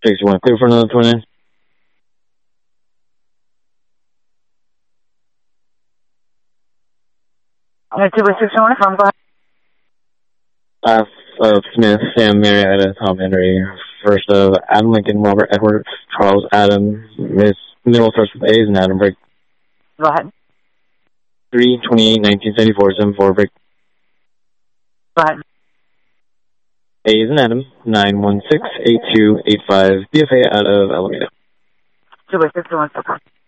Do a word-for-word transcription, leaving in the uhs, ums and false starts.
sixty-one, clear for another twenty-nine. Yeah, two by sixty-one, from go Last of Smith, Sam, Mary, Ida, Tom, Henry. First of Adam Lincoln, Robert Edwards, Charles Adam. Miss Middle starts with A's and Adam break. Go ahead. three twenty-eight nineteen seventy-four, seven four break. Go ahead. A's and Adam, nine one six eight two eight five, B F A out of Alameda. two by sixty-one,